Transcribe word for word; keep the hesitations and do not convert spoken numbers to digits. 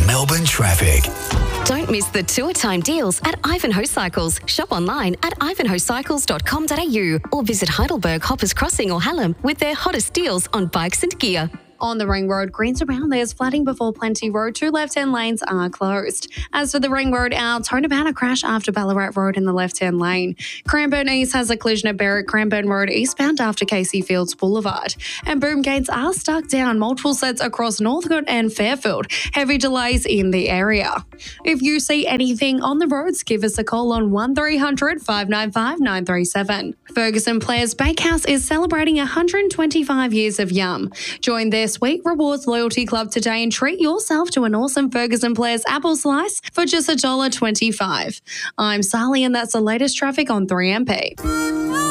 Melbourne traffic. Don't miss the tour time deals at Ivanhoe Cycles. Shop online at ivanhoe cycles dot com dot a u or visit Heidelberg, Hoppers Crossing or Hallam with their hottest deals on bikes and gear. On the Ring Road, Greens around, there's flooding before Plenty Road. Two left-hand lanes are closed. As for the Ring Road out, turn about a crash after Ballarat Road in the left-hand lane. Cranbourne East has a collision at Berwick Cranbourne Road eastbound after Casey Fields Boulevard. And boom gates are stuck down, multiple sets across Northcote and Fairfield. Heavy delays in the area. If you see anything on the roads, give us a call on one three hundred, five nine five, nine three seven. Ferguson Players Bakehouse is celebrating one hundred twenty-five years of Yum. Join their Sweet Rewards Loyalty Club today and treat yourself to an awesome Ferguson Players apple slice for just one dollar twenty-five. I'm Sally and that's the latest traffic on three M P.